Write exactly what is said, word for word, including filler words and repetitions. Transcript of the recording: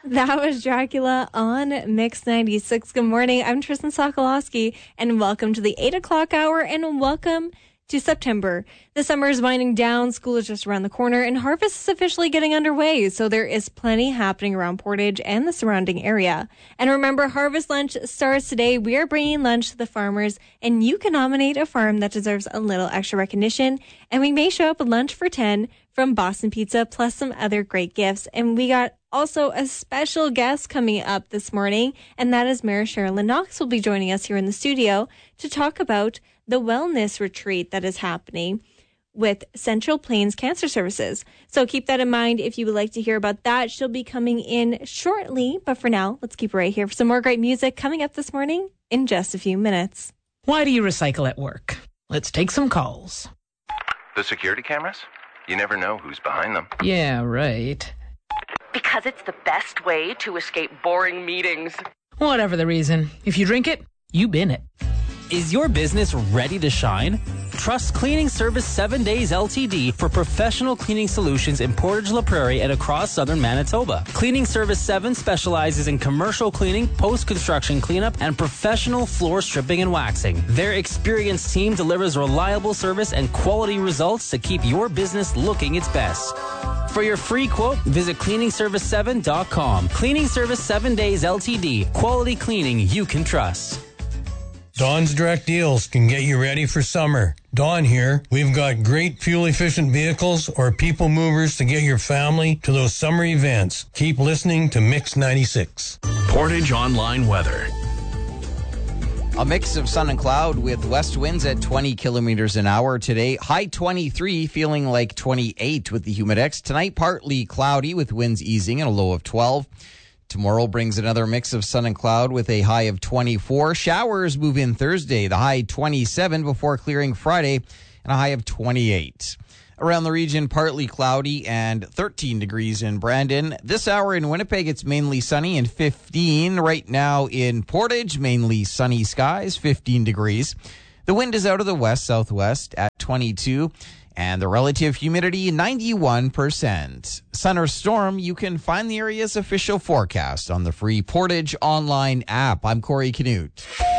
That was Dracula on Mix ninety-six. Good morning. I'm Tristan Sokolowski, and welcome to the eight o'clock hour, and welcome to September. The summer is winding down, school is just around the corner, and harvest is officially getting underway, so there is plenty happening around Portage and the surrounding area. And remember, Harvest Lunch starts today. We are bringing lunch to the farmers, and you can nominate a farm that deserves a little extra recognition, and we may show up a lunch for ten from Boston Pizza, plus some other great gifts. And we got also a special guest coming up this morning, and that is Mayor Sherilyn Knox will be joining us here in the studio to talk about the wellness retreat that is happening with Central Plains Cancer Services. So keep that in mind if you would like to hear about that. She'll be coming in shortly, but for now, let's keep it right here for some more great music coming up this morning in just a few minutes. Why do you recycle at work? Let's take some calls. The security cameras? You never know who's behind them. Yeah, right. Because it's the best way to escape boring meetings. Whatever the reason, if you drink it, you bin it. Is your business ready to shine? Trust Cleaning Service seven days L T D for professional cleaning solutions in Portage La Prairie and across southern Manitoba. Cleaning Service seven specializes in commercial cleaning, post-construction cleanup, and professional floor stripping and waxing. Their experienced team delivers reliable service and quality results to keep your business looking its best. For your free quote, visit cleaning service seven dot com. Cleaning Service seven days L T D. Quality cleaning you can trust. Dawn's Direct Deals can get you ready for summer. Dawn here. We've got great fuel-efficient vehicles or people movers to get your family to those summer events. Keep listening to Mix ninety-six. Portage Online Weather. A mix of sun and cloud with west winds at twenty kilometers an hour today. High twenty-three, feeling like twenty-eight with the Humidex. Tonight, partly cloudy with winds easing and a low of twelve. Tomorrow brings another mix of sun and cloud with a high of twenty-four. Showers move in Thursday, the high twenty-seven before clearing Friday and a high of twenty-eight. Around the region, partly cloudy and thirteen degrees in Brandon. This hour in Winnipeg, it's mainly sunny and fifteen. Right now in Portage, mainly sunny skies, fifteen degrees. The wind is out of the west-southwest at twenty-two. And the relative humidity, ninety-one percent. Sun or storm, you can find the area's official forecast on the free Portage Online app. I'm Corey Canute.